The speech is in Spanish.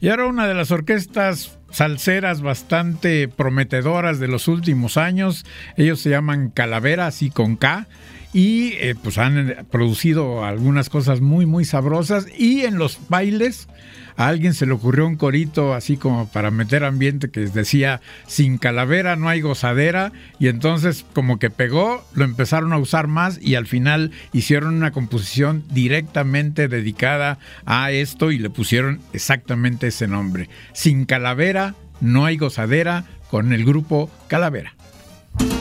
Y ahora una de las orquestas salseras bastante prometedoras de los últimos años. Ellos se llaman Calavera, así con K. Y pues han producido algunas cosas muy, muy sabrosas. Y en los bailes a alguien se le ocurrió un corito así como para meter ambiente que decía: sin calavera no hay gozadera. Y entonces como que pegó, lo empezaron a usar más y al final hicieron una composición directamente dedicada a esto y le pusieron exactamente ese nombre: Sin calavera no hay gozadera, con el grupo Calavera.